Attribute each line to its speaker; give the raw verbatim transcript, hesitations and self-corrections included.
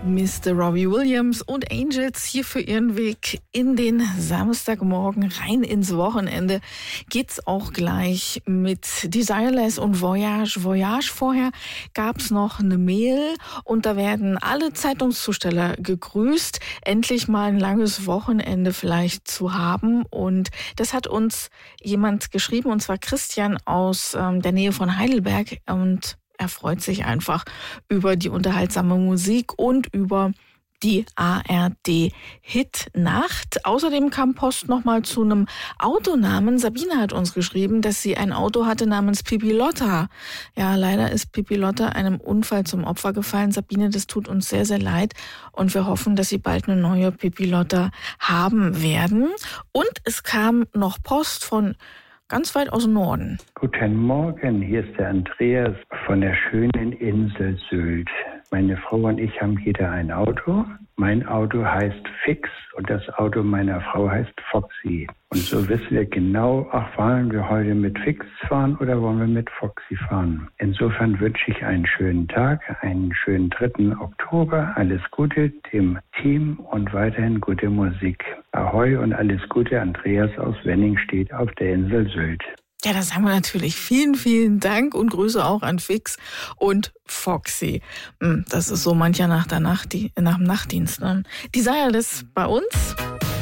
Speaker 1: Mister Robbie Williams und Angels hier für ihren Weg in den Samstagmorgen rein ins Wochenende. Geht's auch gleich mit Desireless und Voyage. Voyage vorher gab's noch eine Mail und da werden alle Zeitungszusteller gegrüßt, endlich mal ein langes Wochenende vielleicht zu haben. Und das hat uns jemand geschrieben, und zwar Christian aus ähm, der Nähe von Heidelberg, und er freut sich einfach über die unterhaltsame Musik und über die A R D-Hit-Nacht. Außerdem kam Post nochmal zu einem Autonamen. Sabine hat uns geschrieben, dass sie ein Auto hatte namens Pipilotta. Ja, leider ist Pipilotta einem Unfall zum Opfer gefallen. Sabine, das tut uns sehr, sehr leid. Und wir hoffen, dass Sie bald eine neue Pipilotta haben werden. Und es kam noch Post von ganz weit aus dem Norden.
Speaker 2: Guten Morgen, hier ist der Andreas von der schönen Insel Sylt. Meine Frau und ich haben jeder ein Auto. Mein Auto heißt Fix und das Auto meiner Frau heißt Foxy. Und so wissen wir genau, ach, wollen wir heute mit Fix fahren oder wollen wir mit Foxy fahren? Insofern wünsche ich einen schönen Tag, einen schönen dritten Oktober. Alles Gute dem Team und weiterhin gute Musik. Ahoi und alles Gute, Andreas aus Wenningstedt auf der Insel Sylt.
Speaker 1: Ja, das sagen wir natürlich. Vielen, vielen Dank und Grüße auch an Fix und Foxy. Das ist so mancher nach der Nacht, die, nach dem Nachtdienst. Ne? Desireless bei uns.